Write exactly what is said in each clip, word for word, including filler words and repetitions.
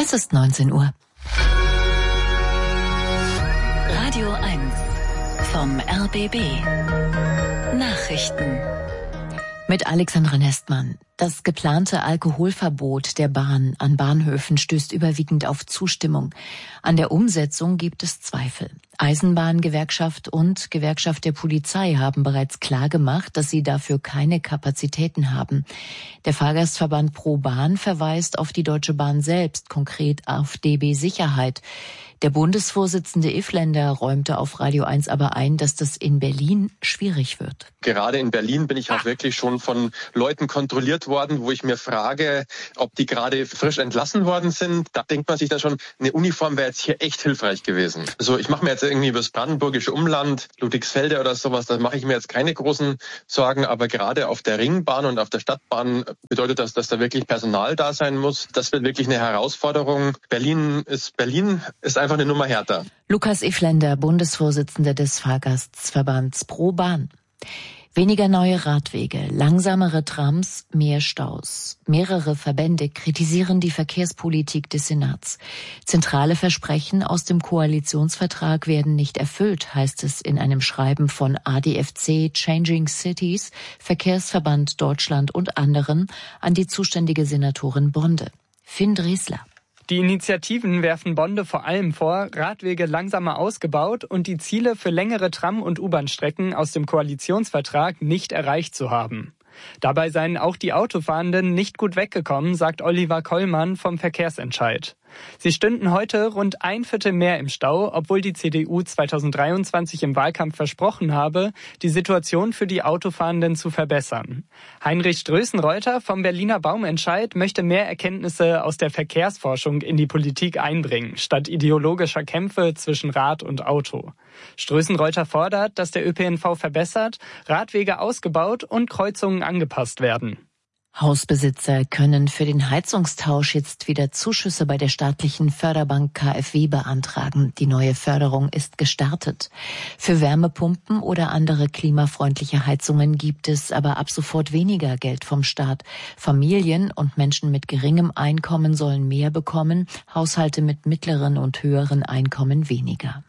Es ist neunzehn Uhr. Radio eins vom R B B. Nachrichten. Mit Alexandra Nestmann. Das geplante Alkoholverbot der Bahn an Bahnhöfen stößt überwiegend auf Zustimmung. An der Umsetzung gibt es Zweifel. Eisenbahngewerkschaft und Gewerkschaft der Polizei haben bereits klargemacht, dass sie dafür keine Kapazitäten haben. Der Fahrgastverband Pro Bahn verweist auf die Deutsche Bahn selbst, konkret auf D B Sicherheit. Der Bundesvorsitzende Iffländer räumte auf Radio eins aber ein, dass das in Berlin schwierig wird. Gerade in Berlin bin ich auch wirklich schon von Leuten kontrolliert worden, wo ich mir frage, ob die gerade frisch entlassen worden sind. Da denkt man sich dann schon, eine Uniform wäre jetzt hier echt hilfreich gewesen. Also ich mache mir jetzt irgendwie über das brandenburgische Umland, Ludwigsfelde oder sowas, da mache ich mir jetzt keine großen Sorgen. Aber gerade auf der Ringbahn und auf der Stadtbahn bedeutet das, dass da wirklich Personal da sein muss. Das wird wirklich eine Herausforderung. Berlin ist, Berlin ist einfach eine Nummer härter. Lukas Iffländer, Bundesvorsitzender des Fahrgastverbands Pro Bahn. Weniger neue Radwege, langsamere Trams, mehr Staus. Mehrere Verbände kritisieren die Verkehrspolitik des Senats. Zentrale Versprechen aus dem Koalitionsvertrag werden nicht erfüllt, heißt es in einem Schreiben von A D F C, Changing Cities, Verkehrsverband Deutschland und anderen an die zuständige Senatorin Bonde. Finn Dresler. Die Initiativen werfen Bonde vor allem vor, Radwege langsamer ausgebaut und die Ziele für längere Tram- und U-Bahn-Strecken aus dem Koalitionsvertrag nicht erreicht zu haben. Dabei seien auch die Autofahrenden nicht gut weggekommen, sagt Oliver Kollmann vom Verkehrsentscheid. Sie stünden heute rund ein Viertel mehr im Stau, obwohl die C D U zweitausenddreiundzwanzig im Wahlkampf versprochen habe, die Situation für die Autofahrenden zu verbessern. Heinrich Strößen-Reuter vom Berliner Baumentscheid möchte mehr Erkenntnisse aus der Verkehrsforschung in die Politik einbringen, statt ideologischer Kämpfe zwischen Rad und Auto. Strößen-Reuter fordert, dass der Ö P N V verbessert, Radwege ausgebaut und Kreuzungen angepasst werden. Hausbesitzer können für den Heizungstausch jetzt wieder Zuschüsse bei der staatlichen Förderbank K f W beantragen. Die neue Förderung ist gestartet. Für Wärmepumpen oder andere klimafreundliche Heizungen gibt es aber ab sofort weniger Geld vom Staat. Familien und Menschen mit geringem Einkommen sollen mehr bekommen, Haushalte mit mittleren und höheren Einkommen weniger.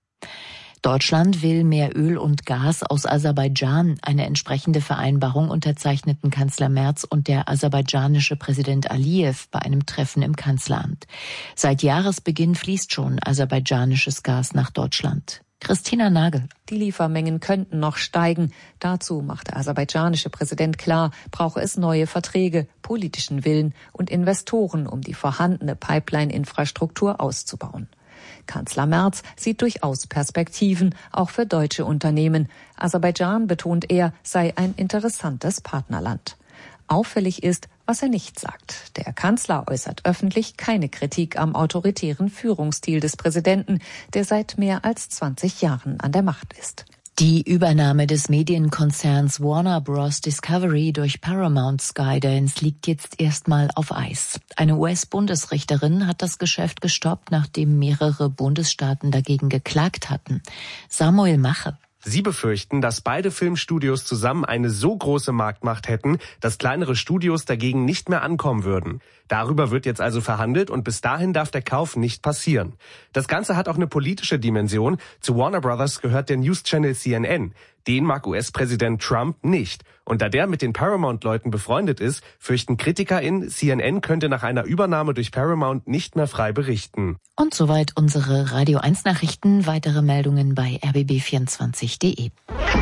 Deutschland will mehr Öl und Gas aus Aserbaidschan. Eine entsprechende Vereinbarung unterzeichneten Kanzler Merz und der aserbaidschanische Präsident Aliyev bei einem Treffen im Kanzleramt. Seit Jahresbeginn fließt schon aserbaidschanisches Gas nach Deutschland. Christina Nagel. Die Liefermengen könnten noch steigen. Dazu macht der aserbaidschanische Präsident klar, brauche es neue Verträge, politischen Willen und Investoren, um die vorhandene Pipeline-Infrastruktur auszubauen. Kanzler Merz sieht durchaus Perspektiven, auch für deutsche Unternehmen. Aserbaidschan, betont er, sei ein interessantes Partnerland. Auffällig ist, was er nicht sagt. Der Kanzler äußert öffentlich keine Kritik am autoritären Führungsstil des Präsidenten, der seit mehr als zwanzig Jahren an der Macht ist. Die Übernahme des Medienkonzerns Warner Bros. Discovery durch Paramount Skydance liegt jetzt erstmal auf Eis. Eine U S-Bundesrichterin hat das Geschäft gestoppt, nachdem mehrere Bundesstaaten dagegen geklagt hatten. Samuel Mache. Sie befürchten, dass beide Filmstudios zusammen eine so große Marktmacht hätten, dass kleinere Studios dagegen nicht mehr ankommen würden. Darüber wird jetzt also verhandelt und bis dahin darf der Kauf nicht passieren. Das Ganze hat auch eine politische Dimension. Zu Warner Brothers gehört der News Channel C N N. Den mag U S-Präsident Trump nicht. Und da der mit den Paramount-Leuten befreundet ist, fürchten KritikerInnen, C N N könnte nach einer Übernahme durch Paramount nicht mehr frei berichten. Und soweit unsere Radio eins Nachrichten. Weitere Meldungen bei r b b vierundzwanzig punkt d e.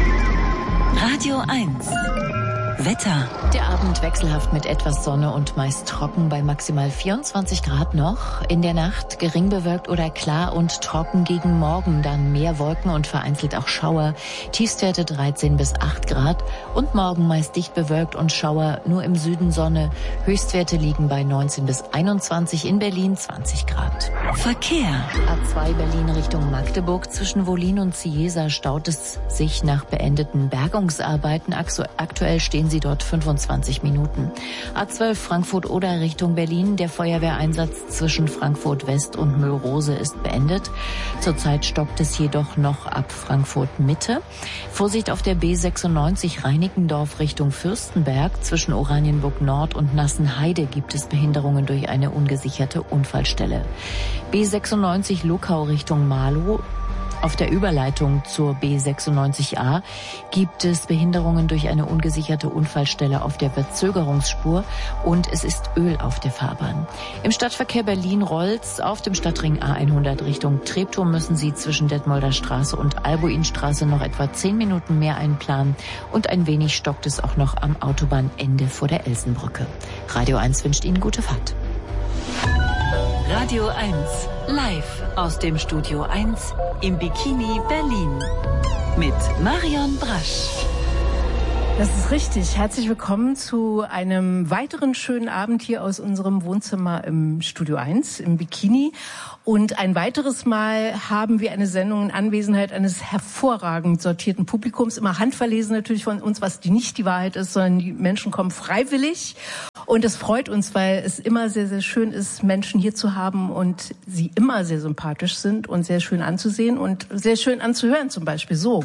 Radio eins. Wetter. Der Abend wechselhaft mit etwas Sonne und meist trocken bei maximal vierundzwanzig Grad noch. In der Nacht gering bewölkt oder klar und trocken, gegen Morgen dann mehr Wolken und vereinzelt auch Schauer. Tiefstwerte dreizehn bis acht Grad und morgen meist dicht bewölkt und Schauer, nur im Süden Sonne. Höchstwerte liegen bei neunzehn bis einundzwanzig, in Berlin zwanzig Grad. Verkehr. A zwei Berlin Richtung Magdeburg, zwischen Wollin und Ciesa staut es sich nach beendeten Bergungsarbeiten. Aktuell stehen stehen sie dort fünfundzwanzig Minuten. A zwölf Frankfurt-Oder Richtung Berlin. Der Feuerwehreinsatz zwischen Frankfurt West und Müllrose ist beendet. Zurzeit stockt es jedoch noch ab Frankfurt Mitte. Vorsicht auf der B sechsundneunzig Reinickendorf Richtung Fürstenberg. Zwischen Oranienburg Nord und Nassenheide gibt es Behinderungen durch eine ungesicherte Unfallstelle. B sechsundneunzig Luckau Richtung Marlow. Auf der Überleitung zur B sechsundneunzig A gibt es Behinderungen durch eine ungesicherte Unfallstelle auf der Verzögerungsspur und es ist Öl auf der Fahrbahn. Im Stadtverkehr Berlin-Rolz auf dem Stadtring A hundert Richtung Treptow müssen Sie zwischen Detmolder Straße und Albuinstraße noch etwa zehn Minuten mehr einplanen und ein wenig stockt es auch noch am Autobahnende vor der Elsenbrücke. Radio eins wünscht Ihnen gute Fahrt. Radio eins, live aus dem Studio eins im Bikini Berlin mit Marion Brasch. Das ist richtig. Herzlich willkommen zu einem weiteren schönen Abend hier aus unserem Wohnzimmer im Studio eins im Bikini. Und ein weiteres Mal haben wir eine Sendung in Anwesenheit eines hervorragend sortierten Publikums. Immer handverlesen natürlich von uns, was die nicht die Wahrheit ist, sondern die Menschen kommen freiwillig. Und es freut uns, weil es immer sehr, sehr schön ist, Menschen hier zu haben und sie immer sehr sympathisch sind und sehr schön anzusehen und sehr schön anzuhören, zum Beispiel so.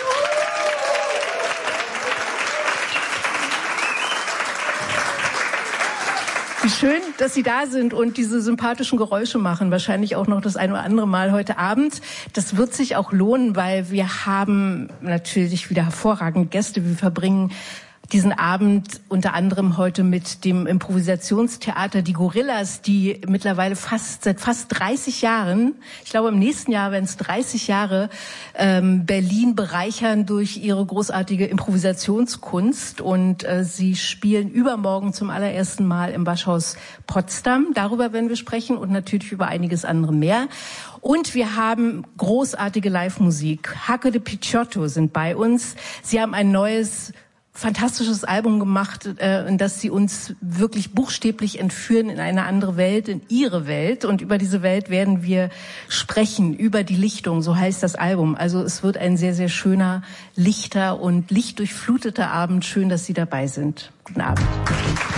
Wie schön, dass Sie da sind und diese sympathischen Geräusche machen. Wahrscheinlich auch noch das ein oder andere Mal heute Abend. Das wird sich auch lohnen, weil wir haben natürlich wieder hervorragende Gäste. Wir verbringen diesen Abend unter anderem heute mit dem Improvisationstheater Die Gorillas, die mittlerweile fast seit fast dreißig Jahren, ich glaube im nächsten Jahr werden es dreißig Jahre, ähm, Berlin bereichern durch ihre großartige Improvisationskunst. Und äh, sie spielen übermorgen zum allerersten Mal im Waschhaus Potsdam. Darüber werden wir sprechen und natürlich über einiges andere mehr. Und wir haben großartige Live-Musik. Hacke de Picciotto sind bei uns. Sie haben ein neues fantastisches Album gemacht, äh, in das sie uns wirklich buchstäblich entführen in eine andere Welt, in ihre Welt. Und über diese Welt werden wir sprechen, über die Lichtung, so heißt das Album. Also es wird ein sehr, sehr schöner, lichter und lichtdurchfluteter Abend. Schön, dass Sie dabei sind. Guten Abend.